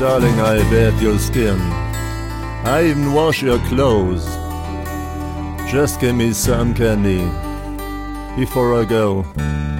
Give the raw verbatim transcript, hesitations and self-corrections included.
darling, I bathe your skin. I even wash your clothes. Just give me some candy before I go.